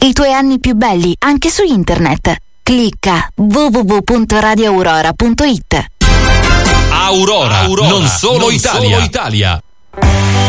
I tuoi anni più belli anche su internet. Clicca www.radioaurora.it. Aurora, non solo Italia.